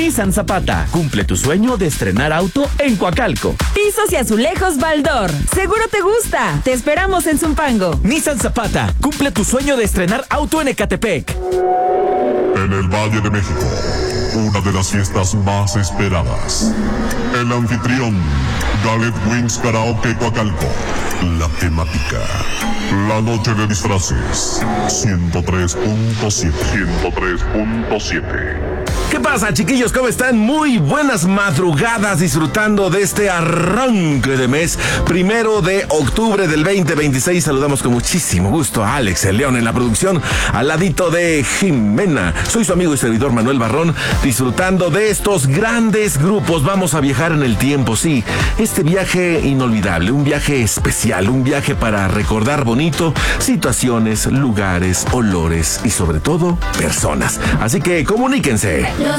Nissan Zapata, cumple tu sueño de estrenar auto en Coacalco. Pisos y azulejos Baldor, seguro te gusta. Te esperamos en Zumpango. Nissan Zapata, cumple tu sueño de estrenar auto en Ecatepec. En el Valle de México, una de las fiestas más esperadas. El anfitrión, Gallet Wings Karaoke Coacalco. La temática, la noche de disfraces. 103.7. 103.7. ¿Qué pasa, chiquillos? ¿Cómo están? Muy buenas madrugadas, disfrutando de este arranque de mes, 1 de octubre del 2026. Saludamos con muchísimo gusto a Alex el León en la producción, al ladito de Jimena. Soy su amigo y servidor Manuel Barrón, disfrutando de estos grandes grupos. Vamos a viajar en el tiempo, sí. Este viaje inolvidable, un viaje especial, un viaje para recordar bonito situaciones, lugares, olores y sobre todo, personas. Así que comuníquense.